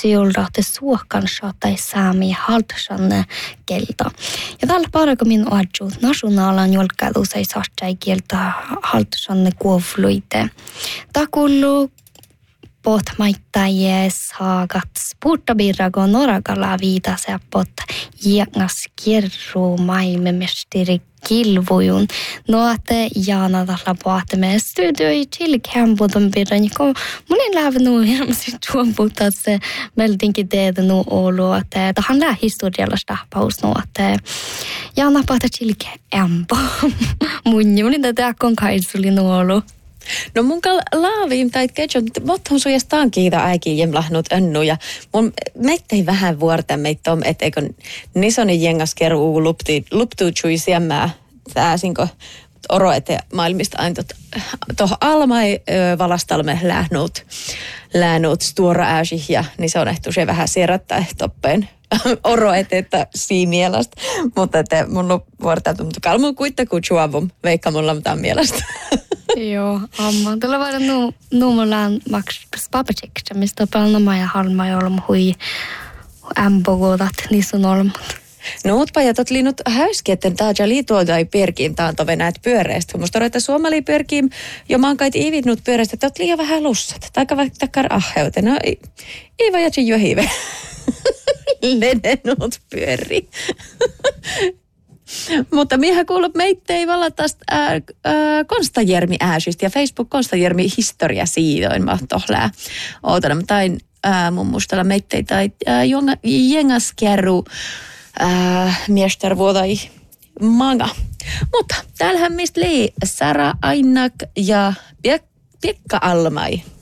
siulrahti suokan tai saami haltsanne kieltä. Ja tällä paremmin adjut nationalan julkailu sai saattai kieltä haltsanne kuovluite. Takullu potmaittajes haagat puuttabirrago noragala viitase pot jengas kierru maimemestiri kilvujun. No että Jaana tällä puhuttamme studioi till kämpudon birran. Monen lähden nu hirveästi tuompuutta, että se meldinkin tehdä nu olo, että han lää historiallista paus nu, että Jaana puhuta till kämpo. Mun juuri tätä on kaitsuli nu olo. No mun laaviin tai ketjun, mutta on suojastaan kiitä äikin jemlahnut önnu ja mun meittei vähän vuorta meitä on, että eikö nisoni jengas keruu luptuu chui siemmää tääsinko oro, että maailmista aina tuohon almai valastalme lähnut stuora ääsi ja niin se on ehtu se vähän sierrättää toppeen oro, että siimielasta, mutta että mun vuorta tuntuu kalmu kuitenkin chuavum, veikka mulla mitään mielestä. Joo, amma. Tuolla voidaan nuumolaan maksaa papatiksta, mistä pelnoma ja halma ja olemme hui ämpogodat, niissä on olemme. No, mutta ja tot liinut häyski, että tämä liituolta ei perkiin taantove näet pyöreistä. Musta on, että suomali perkiin jo maankait iivitnut pyöreistä, että oot liian vähän lussat. Taikka vaikka ahheute. No, ei vai jätsi jo hiive. Lenenut pyöri. Mutta minä kuullut meittei valattaista Konstajärmi ääsystä ja Facebook Konstajärmi historia siidoin mä tohlää. Ootan, tain mun mustalla meittei tai jengaskärru miestarvuotai maga. Mutta täällähän mistä lii Sara Ainak ja Pekka Almai.